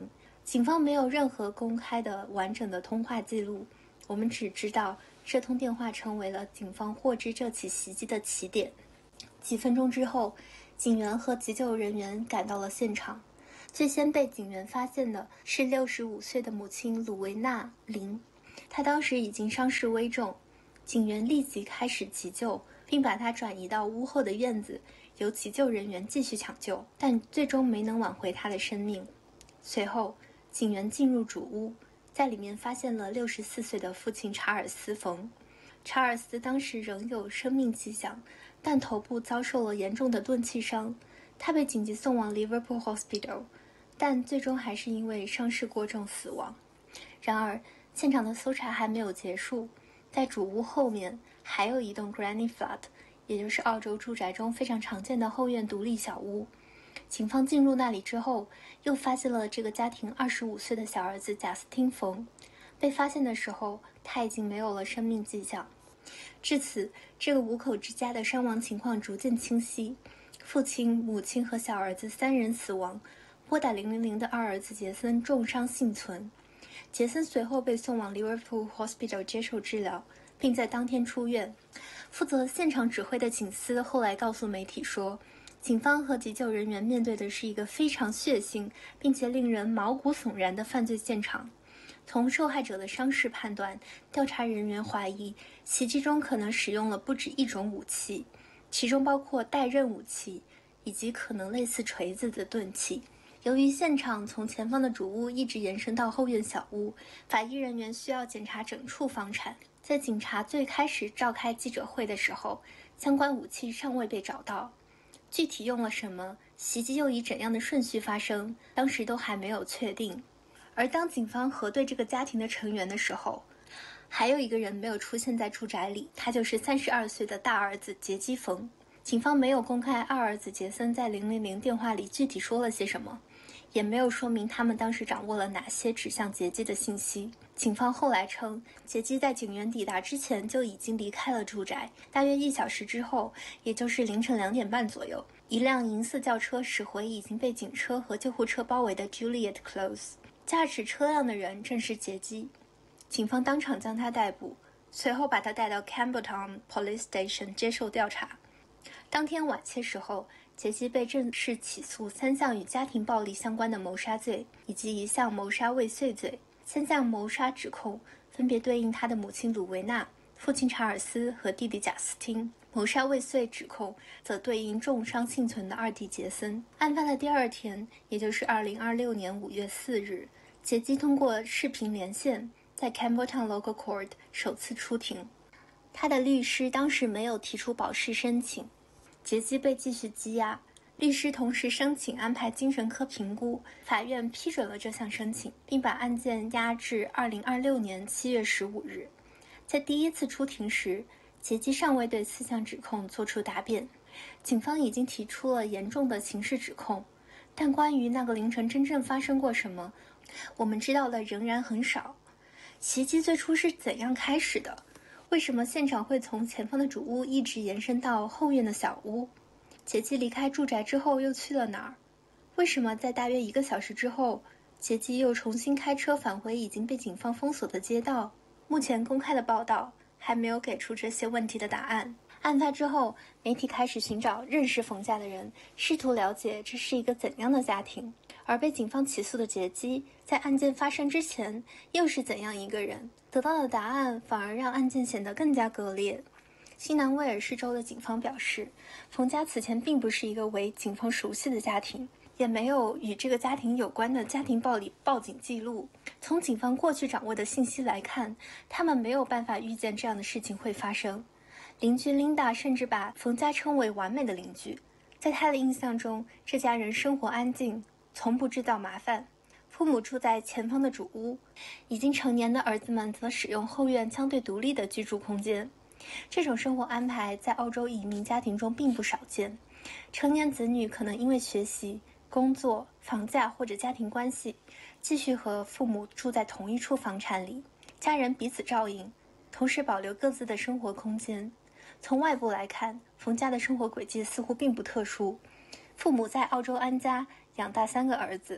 警方没有任何公开的完整的通话记录，我们只知道这通电话成为了警方获知这起袭击的起点。几分钟之后，警员和急救人员赶到了现场。最先被警员发现的是六十五岁的母亲鲁维娜·林，她当时已经伤势危重。警员立即开始急救，并把她转移到屋后的院子，由急救人员继续抢救，但最终没能挽回她的生命。随后，警员进入主屋，在里面发现了六十四岁的父亲查尔斯·冯。查尔斯当时仍有生命迹象，但头部遭受了严重的钝器伤，他被紧急送往 Liverpool Hospital， 但最终还是因为伤势过重死亡。然而，现场的搜查还没有结束，在主屋后面还有一栋 Granny Flat， 也就是澳洲住宅中非常常见的后院独立小屋。警方进入那里之后，又发现了这个家庭二十五岁的小儿子贾斯汀·冯。被发现的时候，他已经没有了生命迹象。至此，这个五口之家的伤亡情况逐渐清晰，父亲、母亲和小儿子三人死亡，拨打零零零的二儿子杰森重伤幸存。杰森随后被送往 Liverpool Hospital 接受治疗，并在当天出院。负责现场指挥的警司后来告诉媒体说，警方和急救人员面对的是一个非常血腥并且令人毛骨悚然的犯罪现场。从受害者的伤势判断，调查人员怀疑袭击中可能使用了不止一种武器，其中包括带刃武器以及可能类似锤子的钝器。由于现场从前方的主屋一直延伸到后院小屋，法医人员需要检查整处房产。在警察最开始召开记者会的时候，相关武器尚未被找到，具体用了什么，袭击又以怎样的顺序发生，当时都还没有确定。而当警方核对这个家庭的成员的时候，还有一个人没有出现在住宅里，他就是三十二岁的大儿子杰基·冯。警方没有公开二儿子杰森在零零零电话里具体说了些什么，也没有说明他们当时掌握了哪些指向杰基的信息。警方后来称，杰基在警员抵达之前就已经离开了住宅。大约一小时之后，也就是凌晨两点半左右，一辆银色轿车驶回已经被警车和救护车包围的 Juliet Close。驾驶车辆的人正是杰基，警方当场将他逮捕，随后把他带到 Campbelltown Police Station 接受调查。当天晚些时候，杰基被正式起诉三项与家庭暴力相关的谋杀罪，以及一项谋杀未遂罪。三项谋杀指控分别对应他的母亲鲁维娜、父亲查尔斯和弟弟贾斯汀。谋杀未遂指控则对应重伤幸存的二弟杰森。案发的第二天，也就是二零二六年五月四日，杰基通过视频连线在 Campbelltown Local Court 首次出庭。他的律师当时没有提出保释申请，杰基被继续羁押。律师同时申请安排精神科评估，法院批准了这项申请，并把案件押至二零二六年七月十五日。在第一次出庭时，杰基尚未对四项指控作出答辩。警方已经提出了严重的刑事指控，但关于那个凌晨真正发生过什么，我们知道的仍然很少。袭击最初是怎样开始的？为什么现场会从前方的主屋一直延伸到后院的小屋？杰基离开住宅之后又去了哪儿？为什么在大约一个小时之后，杰基又重新开车返回已经被警方封锁的街道？目前公开的报道还没有给出这些问题的答案。案发之后，媒体开始寻找认识冯家的人，试图了解这是一个怎样的家庭。而被警方起诉的杰基，在案件发生之前又是怎样一个人？得到的答案反而让案件显得更加割裂。新南威尔士州的警方表示，冯家此前并不是一个为警方熟悉的家庭，也没有与这个家庭有关的家庭暴力报警记录。从警方过去掌握的信息来看，他们没有办法预见这样的事情会发生。邻居琳达甚至把冯家称为完美的邻居，在她的印象中，这家人生活安静，从不制造麻烦。父母住在前方的主屋，已经成年的儿子们则使用后院相对独立的居住空间。这种生活安排在澳洲移民家庭中并不少见。成年子女可能因为学习、工作、房价或者家庭关系，继续和父母住在同一处房产里，家人彼此照应，同时保留各自的生活空间。从外部来看，冯家的生活轨迹似乎并不特殊。父母在澳洲安家，养大三个儿子。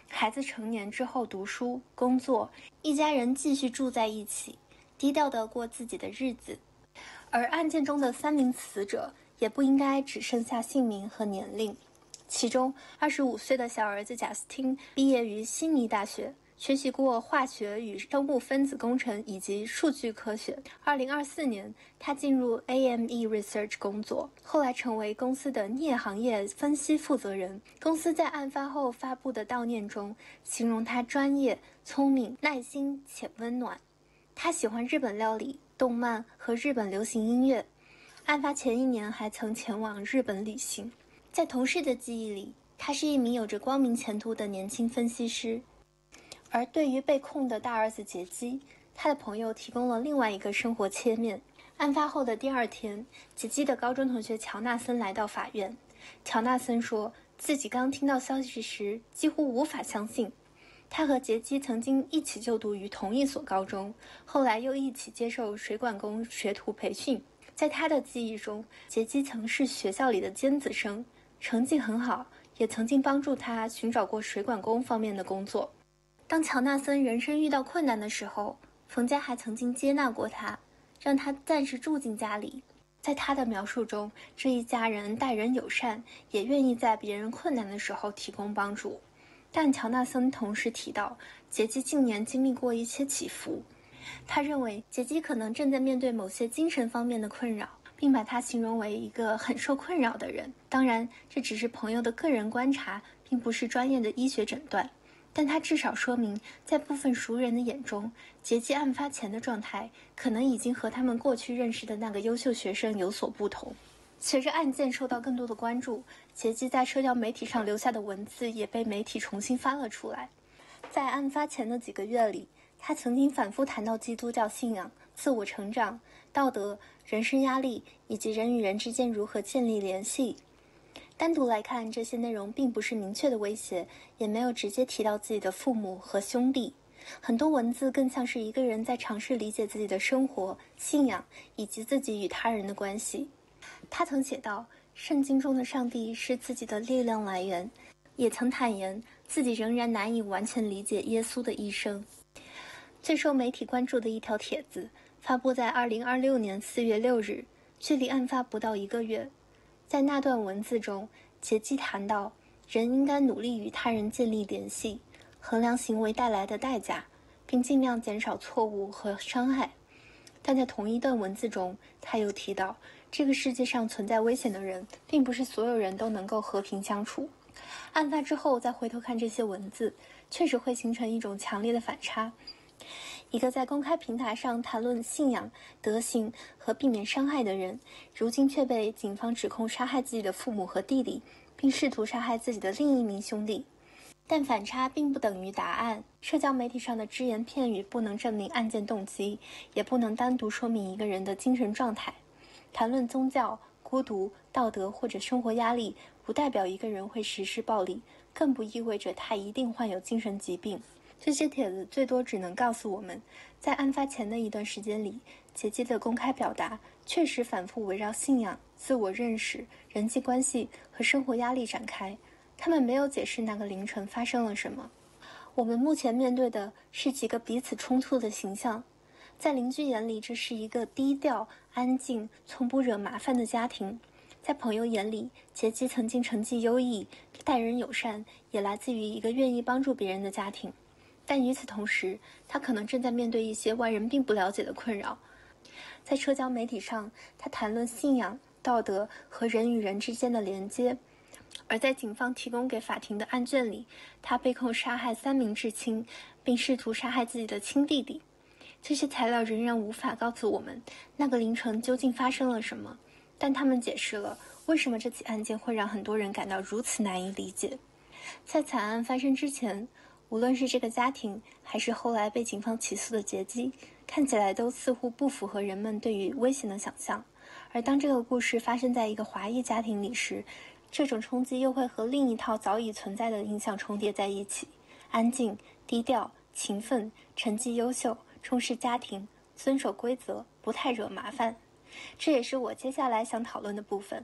孩子成年之后读书、工作，一家人继续住在一起，低调地过自己的日子。而案件中的三名死者也不应该只剩下姓名和年龄。其中二十五岁的小儿子贾斯汀毕业于悉尼大学，学习过化学与生物分子工程以及数据科学。二零二四年，他进入 A M E Research 工作，后来成为公司的镍行业分析负责人。公司在案发后发布的悼念中，形容他专业、聪明、耐心且温暖。他喜欢日本料理、动漫和日本流行音乐。案发前一年还曾前往日本旅行。在同事的记忆里，他是一名有着光明前途的年轻分析师。而对于被控的大儿子杰基，他的朋友提供了另外一个生活切面。案发后的第二天，杰基的高中同学乔纳森来到法院。乔纳森说自己刚听到消息时几乎无法相信。他和杰基曾经一起就读于同一所高中，后来又一起接受水管工学徒培训。在他的记忆中，杰基曾是学校里的尖子生，成绩很好，也曾经帮助他寻找过水管工方面的工作。当乔纳森人生遇到困难的时候，冯家还曾经接纳过他，让他暂时住进家里。在他的描述中，这一家人待人友善，也愿意在别人困难的时候提供帮助。但乔纳森同时提到，杰基近年经历过一些起伏。他认为杰基可能正在面对某些精神方面的困扰，并把他形容为一个很受困扰的人。当然，这只是朋友的个人观察，并不是专业的医学诊断。但他至少说明，在部分熟人的眼中，杰基案发前的状态可能已经和他们过去认识的那个优秀学生有所不同。随着案件受到更多的关注，杰基在社交媒体上留下的文字也被媒体重新翻了出来。在案发前的几个月里，他曾经反复谈到基督教信仰、自我成长、道德、人生压力以及人与人之间如何建立联系。单独来看，这些内容并不是明确的威胁，也没有直接提到自己的父母和兄弟。很多文字更像是一个人在尝试理解自己的生活、信仰以及自己与他人的关系。他曾写道，圣经中的上帝是自己的力量来源，也曾坦言自己仍然难以完全理解耶稣的一生。最受媒体关注的一条帖子发布在二零二六年四月六日，距离案发不到一个月。在那段文字中，杰基谈到人应该努力与他人建立联系，衡量行为带来的代价，并尽量减少错误和伤害。但在同一段文字中，他又提到这个世界上存在危险的人，并不是所有人都能够和平相处。案发之后再回头看这些文字，确实会形成一种强烈的反差。一个在公开平台上谈论信仰、德行和避免伤害的人，如今却被警方指控杀害自己的父母和弟弟，并试图杀害自己的另一名兄弟。但反差并不等于答案。社交媒体上的只言片语不能证明案件动机，也不能单独说明一个人的精神状态。谈论宗教、孤独、道德或者生活压力，不代表一个人会实施暴力，更不意味着他一定患有精神疾病。这些帖子最多只能告诉我们，在案发前的一段时间里，杰基的公开表达确实反复围绕信仰、自我认识、人际关系和生活压力展开。他们没有解释那个凌晨发生了什么。我们目前面对的是几个彼此冲突的形象。在邻居眼里，这是一个低调、安静、从不惹麻烦的家庭；在朋友眼里，杰基曾经成绩优异、待人友善，也来自于一个愿意帮助别人的家庭。但与此同时，他可能正在面对一些外人并不了解的困扰。在社交媒体上，他谈论信仰、道德和人与人之间的连接；而在警方提供给法庭的案卷里，他被控杀害三名至亲，并试图杀害自己的亲弟弟。这些材料仍然无法告诉我们那个凌晨究竟发生了什么，但他们解释了为什么这起案件会让很多人感到如此难以理解。在惨案发生之前，无论是这个家庭，还是后来被警方起诉的杰基，看起来都似乎不符合人们对于危险的想象。而当这个故事发生在一个华裔家庭里时，这种冲击又会和另一套早已存在的印象重叠在一起：安静、低调、勤奋、成绩优秀、重视家庭、遵守规则、不太惹麻烦。这也是我接下来想讨论的部分。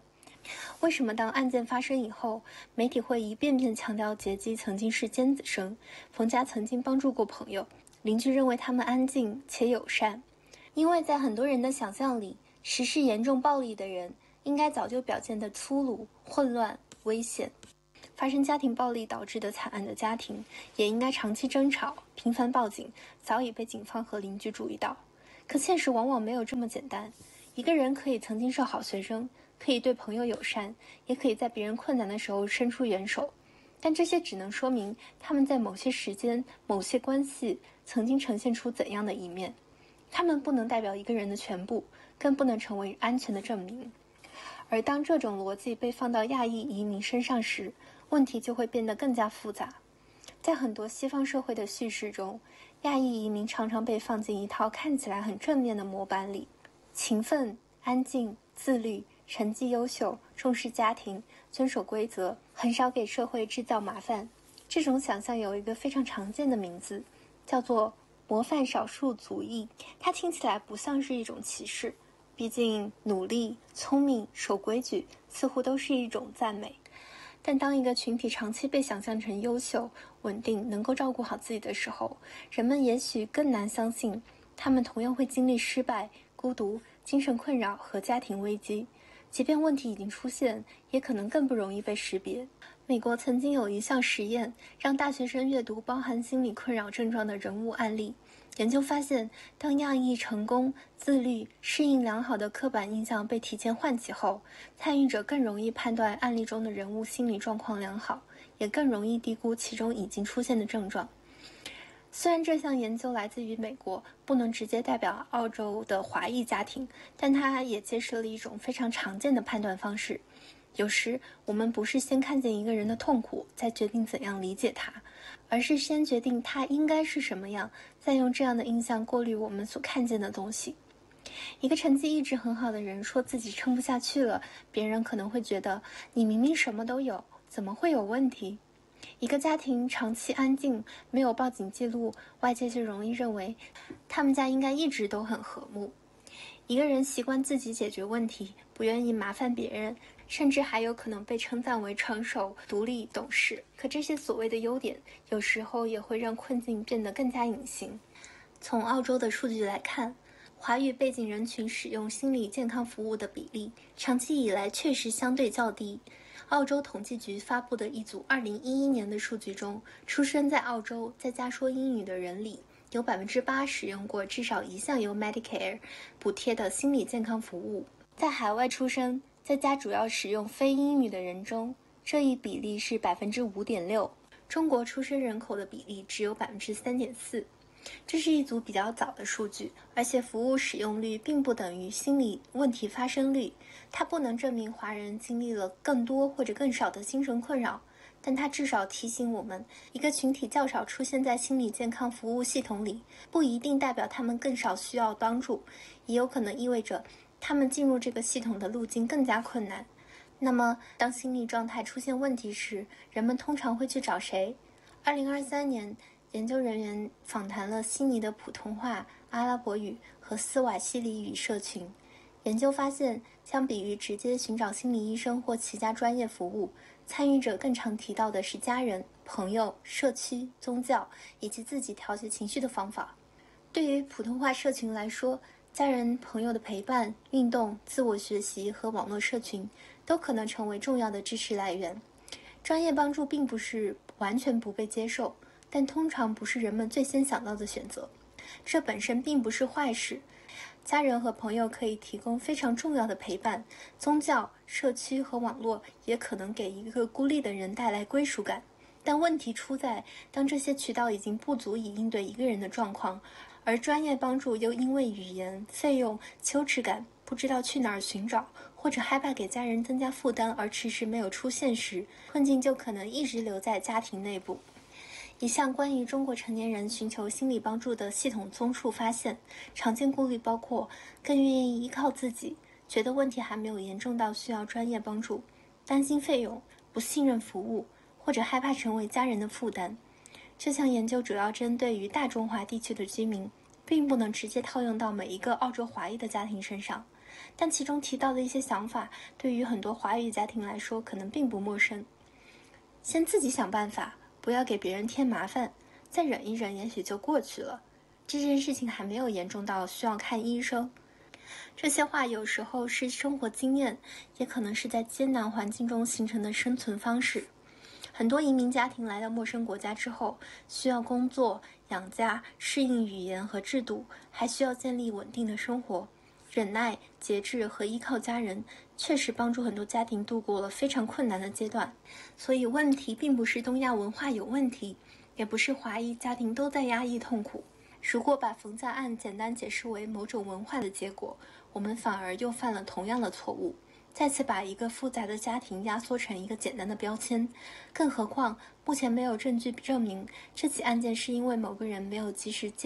为什么当案件发生以后，媒体会一遍遍强调杰基曾经是尖子生，冯家曾经帮助过朋友，邻居认为他们安静且友善？因为在很多人的想象里，实施严重暴力的人应该早就表现得粗鲁、混乱、危险。发生家庭暴力导致的惨案的家庭，也应该长期争吵、频繁报警，早已被警方和邻居注意到。可现实往往没有这么简单。一个人可以曾经是好学生，可以对朋友友善，也可以在别人困难的时候伸出援手，但这些只能说明他们在某些时间、某些关系曾经呈现出怎样的一面。他们不能代表一个人的全部，更不能成为安全的证明。而当这种逻辑被放到亚裔移民身上时，问题就会变得更加复杂。在很多西方社会的叙事中，亚裔移民常常被放进一套看起来很正面的模板里：勤奋、安静、自律、成绩优秀、重视家庭、遵守规则，很少给社会制造麻烦。这种想象有一个非常常见的名字，叫做模范少数族裔。它听起来不像是一种歧视，毕竟努力、聪明、守规矩似乎都是一种赞美。但当一个群体长期被想象成优秀、稳定、能够照顾好自己的时候，人们也许更难相信他们同样会经历失败、孤独、精神困扰和家庭危机。即便问题已经出现，也可能更不容易被识别。美国曾经有一项实验，让大学生阅读包含心理困扰症状的人物案例。研究发现，当亚裔成功、自律、适应良好的刻板印象被提前唤起后，参与者更容易判断案例中的人物心理状况良好，也更容易低估其中已经出现的症状。虽然这项研究来自于美国，不能直接代表澳洲的华裔家庭，但它也揭示了一种非常常见的判断方式。有时我们不是先看见一个人的痛苦，再决定怎样理解他，而是先决定他应该是什么样，再用这样的印象过滤我们所看见的东西。一个成绩一直很好的人说自己撑不下去了，别人可能会觉得你明明什么都有，怎么会有问题？一个家庭长期安静，没有报警记录，外界就容易认为他们家应该一直都很和睦。一个人习惯自己解决问题，不愿意麻烦别人，甚至还有可能被称赞为成熟、独立、懂事。可这些所谓的优点，有时候也会让困境变得更加隐形。从澳洲的数据来看，华语背景人群使用心理健康服务的比例，长期以来确实相对较低。澳洲统计局发布的一组二零一一年的数据中，出生在澳洲在家说英语的人里，有百分之八使用过至少一项由 Medicare 补贴的心理健康服务。在海外出生，在家主要使用非英语的人中，这一比例是百分之五点六。中国出生人口的比例只有百分之三点四。这是一组比较早的数据，而且服务使用率并不等于心理问题发生率。它不能证明华人经历了更多或者更少的精神困扰，但它至少提醒我们，一个群体较少出现在心理健康服务系统里，不一定代表他们更少需要帮助，也有可能意味着他们进入这个系统的路径更加困难。那么，当心理状态出现问题时，人们通常会去找谁？二零二三年，研究人员访谈了悉尼的普通话、阿拉伯语和斯瓦希里语社群。研究发现，相比于直接寻找心理医生或其他专业服务，参与者更常提到的是家人、朋友、社区、宗教以及自己调节情绪的方法。对于普通话社群来说，家人、朋友的陪伴、运动、自我学习和网络社群都可能成为重要的支持来源。专业帮助并不是完全不被接受，但通常不是人们最先想到的选择。这本身并不是坏事。家人和朋友可以提供非常重要的陪伴，宗教、社区和网络也可能给一个孤立的人带来归属感。但问题出在，当这些渠道已经不足以应对一个人的状况，而专业帮助又因为语言、费用、羞耻感，不知道去哪儿寻找，或者害怕给家人增加负担而迟迟没有出现时，困境就可能一直留在家庭内部。一项关于中国成年人寻求心理帮助的系统综述发现，常见顾虑包括更愿意依靠自己，觉得问题还没有严重到需要专业帮助，担心费用，不信任服务，或者害怕成为家人的负担。这项研究主要针对于大中华地区的居民，并不能直接套用到每一个澳洲华裔的家庭身上。 但其中提到的一些想法，对于很多华语家庭来说可能并不陌生。先自己想办法，不要给别人添麻烦，再忍一忍，也许就过去了。这件事情还没有严重到需要看医生。这些话有时候是生活经验，也可能是在艰难环境中形成的生存方式。很多移民家庭来到陌生国家之后，需要工作、养家、适应语言和制度，还需要建立稳定的生活。忍耐、节制和依靠家人，确实帮助很多家庭度过了非常困难的阶段。所以问题并不是东亚文化有问题，也不是华裔家庭都在压抑痛苦。如果把冯家案简单解释为某种文化的结果，我们反而又犯了同样的错误，再次把一个复杂的家庭压缩成一个简单的标签。更何况，目前没有证据证明这起案件是因为某个人没有及时介